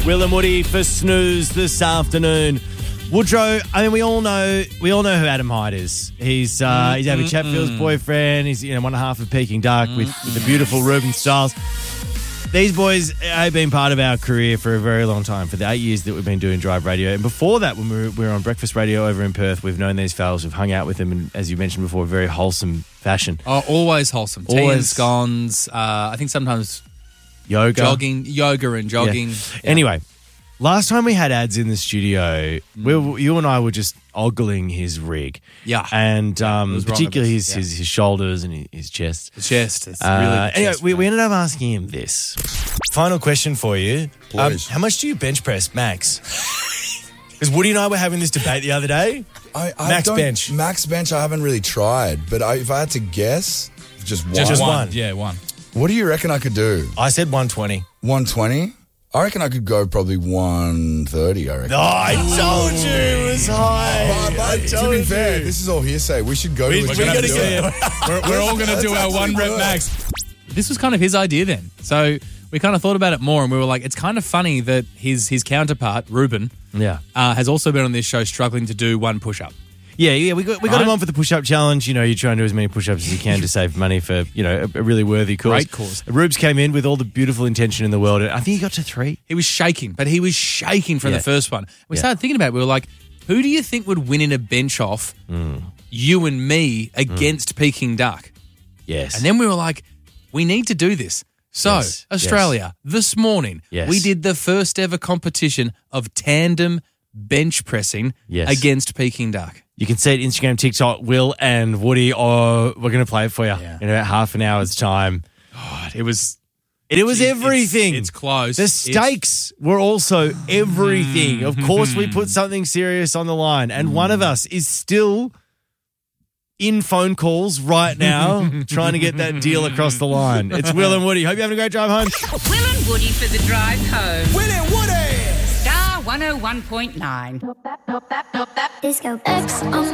Will and Woody for Snooze this afternoon. Woodrow, I mean, we all know who Adam Hyde is. He's Abby Chatfield's boyfriend. He's one half of Peking Duck with the beautiful Ruben Stiles. These boys have been part of our career for a very long time, for the 8 years that we've been doing Drive Radio. And before that, when we were on Breakfast Radio over in Perth, we've known these fellas. We've hung out with them in, as you mentioned before, very wholesome fashion. Oh, always wholesome. Tea and scones. I think sometimes yoga and jogging. Yeah. Anyway, last time we had ads in the studio, you and I were just ogling his rig. Yeah. And particularly his shoulders and his chest. The chest. It's really anyway, we ended up asking him this. Final question for you. How much do you bench press, Max? Because Woody and I were having this debate the other day. Max bench. Max bench I haven't really tried, but if I had to guess, just one. Just one. Yeah, one. What do you reckon I could do? I said 120. 120? I reckon I could go probably 130, I reckon. Oh, I told you it was high. But to be fair, this is all hearsay. We should go to a gym. We're all going to do our one rep max. This was kind of his idea then. So we kind of thought about it more and we were like, it's kind of funny that his counterpart, Ruben, has also been on this show struggling to do one push-up. Yeah, we got him on for the push-up challenge. You try and do as many push-ups as you can to save money for, a really worthy cause. Great cause. Rubes came in with all the beautiful intention in the world. I think he got to 3. He was shaking, but he was shaking from the first one. We started thinking about it. We were like, who do you think would win in a bench-off, you and me, against Peking Duck? Yes. And then we were like, we need to do this. So, Australia, this morning, we did the first ever competition of tandem bench pressing against Peking Duck. You can see it Instagram, TikTok, Will and Woody, we're going to play it for you in about half an hour's time. God, it was everything. It's close. The stakes were also everything. Of course, we put something serious on the line, and one of us is still in phone calls right now trying to get that deal across the line. It's Will and Woody. Hope you're having a great drive home. Will and Woody for the drive home. Will and Woody! Star 101.9. Disco X on